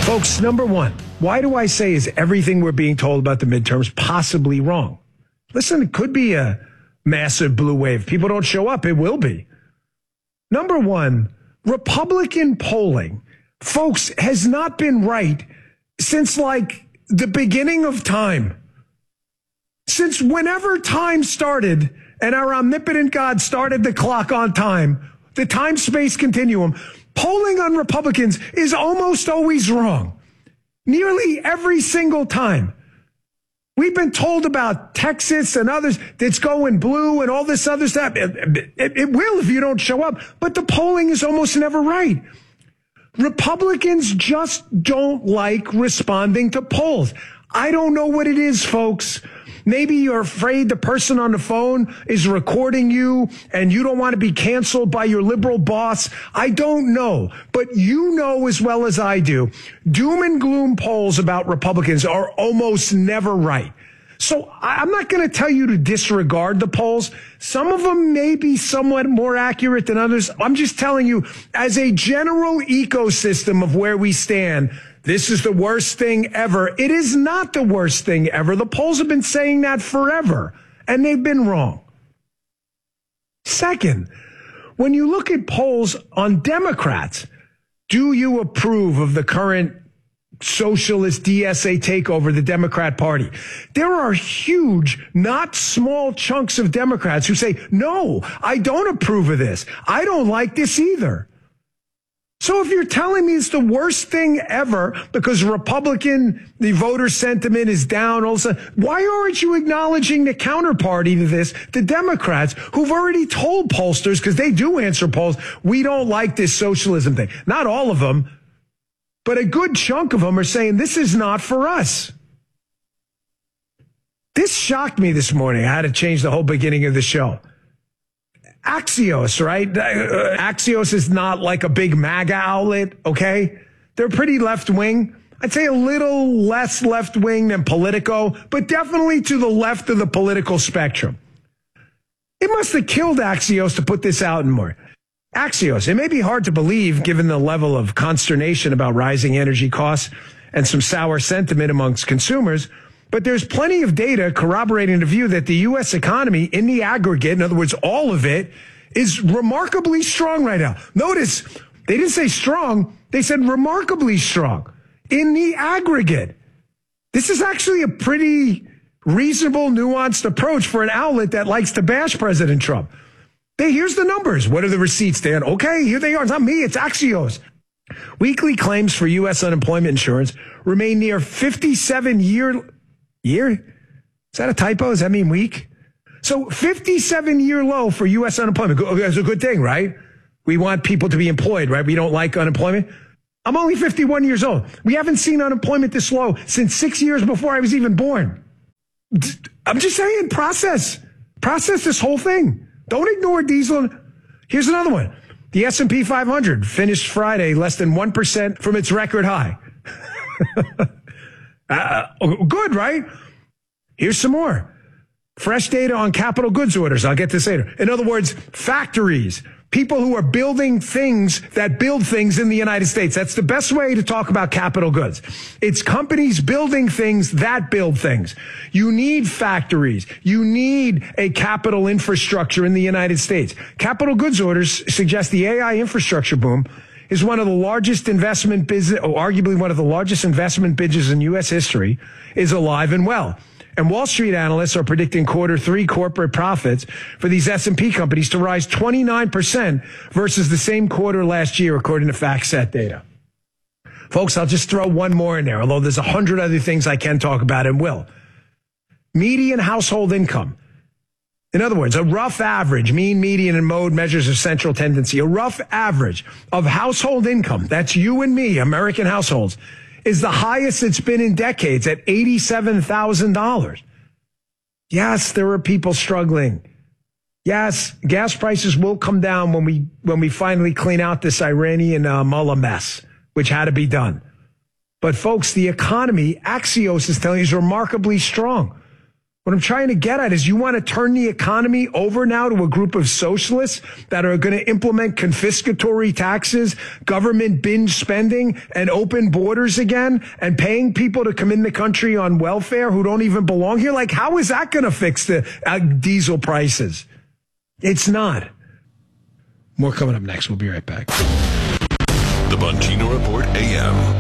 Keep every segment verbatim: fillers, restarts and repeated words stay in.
Folks, number one, why do I say is everything we're being told about the midterms possibly wrong? Listen, it could be a massive blue wave. People don't show up. It will be. Number one, Republican polling, folks, has not been right since like the beginning of time. Since whenever time started and our omnipotent God started the clock on time, the time-space continuum, polling on Republicans is almost always wrong. Nearly every single time. We've been told about Texas and others that's going blue and all this other stuff. It, it, it will if you don't show up, but the polling is almost never right. Republicans just don't like responding to polls. I don't know what it is, folks. Maybe you're afraid the person on the phone is recording you and you don't want to be canceled by your liberal boss. I don't know. But you know as well as I do, doom and gloom polls about Republicans are almost never right. So I'm not going to tell you to disregard the polls. Some of them may be somewhat more accurate than others. I'm just telling you, as a general ecosystem of where we stand, this is the worst thing ever. It is not the worst thing ever. The polls have been saying that forever, and they've been wrong. Second, when you look at polls on Democrats, do you approve of the current socialist D S A takeover of the Democrat Party? There are huge, not small chunks of Democrats who say, no, I don't approve of this. I don't like this either. So if you're telling me it's the worst thing ever because Republican, the voter sentiment is down, all of a sudden, why aren't you acknowledging the counterparty to this, the Democrats, who've already told pollsters, because they do answer polls, we don't like this socialism thing. Not all of them, but a good chunk of them are saying this is not for us. This shocked me this morning. I had to change the whole beginning of the show. Axios, right? Axios is not like a big MAGA outlet, okay? They're pretty left-wing. I'd say a little less left-wing than Politico, but definitely to the left of the political spectrum. It must have killed Axios to put this out and more. Axios, it may be hard to believe given the level of consternation about rising energy costs and some sour sentiment amongst consumers, but there's plenty of data corroborating the view that the U S economy in the aggregate, in other words, all of it, is remarkably strong right now. Notice, they didn't say strong, they said remarkably strong in the aggregate. This is actually a pretty reasonable, nuanced approach for an outlet that likes to bash President Trump. Hey, here's the numbers. What are the receipts, Dan? Okay, here they are. It's not me, it's Axios. Weekly claims for U S unemployment insurance remain near fifty-seven year... Year? Is that a typo? Does that mean week? So fifty-seven year low for U S unemployment. That's a good thing, right? We want people to be employed, right? We don't like unemployment. I'm only fifty-one years old. We haven't seen unemployment this low since six years before I was even born. I'm just saying, process. Process this whole thing. Don't ignore diesel. Here's another one. The S and P five hundred finished Friday less than one percent from its record high. Uh, good, right? Here's some more. Fresh data on capital goods orders. I'll get to this later. In other words, factories, people who are building things that build things in the United States. That's the best way to talk about capital goods. It's companies building things that build things. You need factories. You need a capital infrastructure in the United States. Capital goods orders suggest the A I infrastructure boom is one of the largest investment business, or arguably one of the largest investment businesses in U S history, is alive and well. And Wall Street analysts are predicting quarter three corporate profits for these S and P companies to rise twenty-nine percent versus the same quarter last year, according to FactSet data. Folks, I'll just throw one more in there, although there's a hundred other things I can talk about and will. Median household income. In other words, a rough average, mean, median, and mode measures of central tendency. A rough average of household income, that's you and me, American households, is the highest it's been in decades at eighty-seven thousand dollars. Yes, there are people struggling. Yes, gas prices will come down when we when we finally clean out this Iranian uh, mullah mess, which had to be done. But folks, the economy, Axios is telling you, is remarkably strong. What I'm trying to get at is you want to turn the economy over now to a group of socialists that are going to implement confiscatory taxes, government binge spending, and open borders again, and paying people to come in the country on welfare who don't even belong here? Like, how is that going to fix the uh, diesel prices? It's not. More coming up next. We'll be right back. The Bongino Report A M.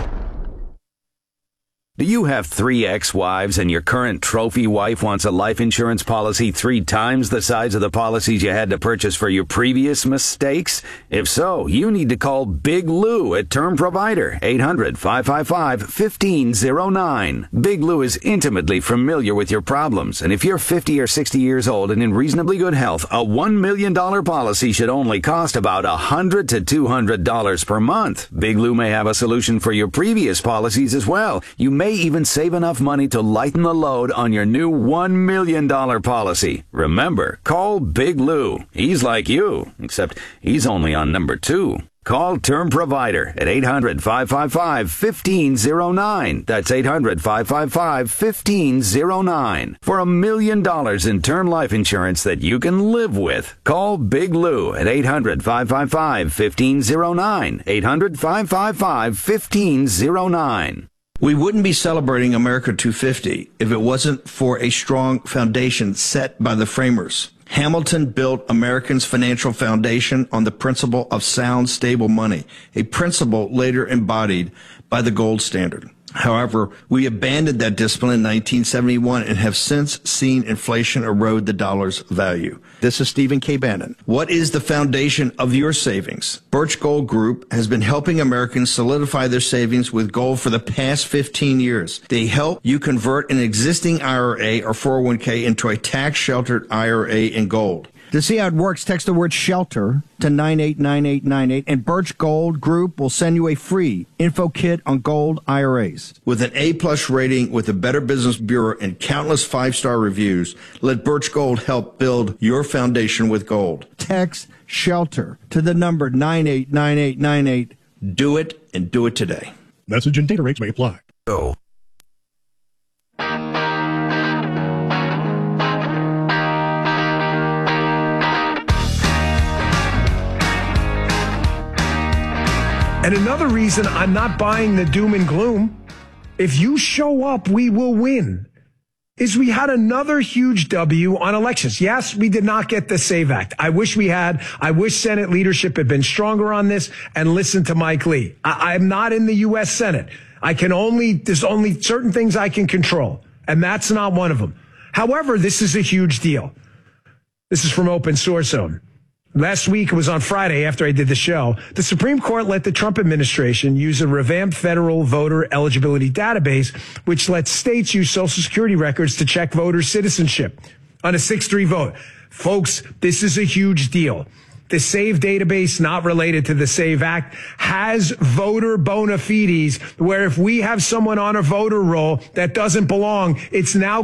Do you have three ex-wives and your current trophy wife wants a life insurance policy three times the size of the policies you had to purchase for your previous mistakes? If so, you need to call Big Lou at Term Provider, eight hundred, five five five, one five zero nine. Big Lou is intimately familiar with your problems, and if you're fifty or sixty years old and in reasonably good health, a one million dollars policy should only cost about one hundred to two hundred dollars per month. Big Lou may have a solution for your previous policies as well. You may even save enough money to lighten the load on your new one million dollars policy. Remember, call Big Lou. He's like you, except he's only on number two. Call Term Provider at eight hundred, five five five, one five zero nine. That's eight hundred, five five five, one five zero nine. For a million dollars in term life insurance that you can live with. Call Big Lou at eight hundred, five five five, one five zero nine. eight hundred, five five five, one five zero nine. We wouldn't be celebrating America two fifty if it wasn't for a strong foundation set by the framers. Hamilton built Americans' financial foundation on the principle of sound, stable money, a principle later embodied by the gold standard. However, we abandoned that discipline in nineteen seventy-one and have since seen inflation erode the dollar's value. This is Stephen K. Bannon. What is the foundation of your savings? Birch Gold Group has been helping Americans solidify their savings with gold for the past fifteen years. They help you convert an existing I R A or four oh one k into a tax-sheltered I R A in gold. To see how it works, text the word SHELTER to nine eight nine eight nine eight, and Birch Gold Group will send you a free info kit on gold I R As. With an A-plus rating with the Better Business Bureau and countless five-star reviews, let Birch Gold help build your foundation with gold. Text SHELTER to the number nine eight nine eight nine eight. Do it, and do it today. Message and data rates may apply. Oh. And another reason I'm not buying the doom and gloom, if you show up, we will win, is we had another huge W on elections. Yes, we did not get the SAVE Act. I wish we had. I wish Senate leadership had been stronger on this and listened to Mike Lee. I, I'm not in the U S Senate. I can only, there's only certain things I can control, and that's not one of them. However, this is a huge deal. This is from Open Source Zone. Last week, it was on Friday after I did the show, the Supreme Court let the Trump administration use a revamped federal voter eligibility database, which lets states use Social Security records to check voter citizenship on a six three vote. Folks, this is a huge deal. The SAVE database, not related to the SAVE Act, has voter bona fides where if we have someone on a voter roll that doesn't belong, it's now